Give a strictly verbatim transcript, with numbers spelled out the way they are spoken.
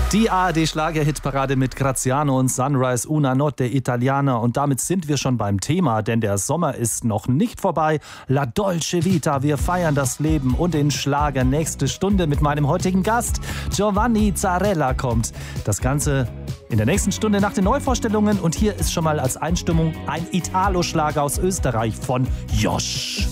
Die A R D-Schlager-Hitparade mit Graziano und Sunrise, Una Notte Italiana. Und damit sind wir schon beim Thema, denn der Sommer ist noch nicht vorbei. La Dolce Vita, wir feiern das Leben und den Schlager. Nächste Stunde mit meinem heutigen Gast, Giovanni Zarella, kommt. Das Ganze in der nächsten Stunde nach den Neuvorstellungen. Und hier ist schon mal als Einstimmung ein Italo-Schlager aus Österreich von Josh.